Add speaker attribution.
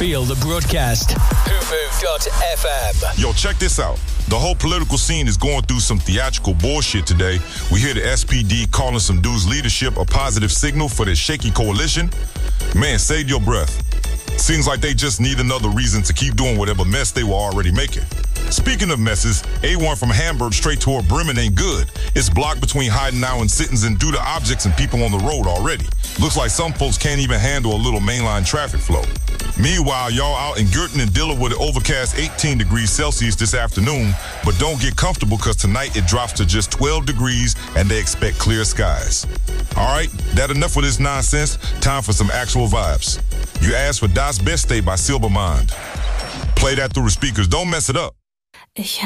Speaker 1: Feel the broadcast. Hoopoo.fm.
Speaker 2: Yo, check this out. The whole political scene is going through some theatrical bullshit today. We hear the SPD calling some dudes' leadership a positive signal for their shaky coalition. Man, save your breath. Seems like they just need another reason to keep doing whatever mess they were already making. Speaking of messes, A1 from Hamburg straight toward Bremen ain't good. It's blocked between Heidenau and Sittensen due to objects and people on the road already. Looks like some folks can't even handle a little mainline traffic flow. Meanwhile, y'all out in Girton and Diller with an overcast 18 degrees Celsius this afternoon, but don't get comfortable because tonight it drops to just 12 degrees and they expect clear skies. All right, that enough of this nonsense. Time for some actual vibes. You asked for Das Beste by Silbermond. Play that through the speakers. Don't mess it up.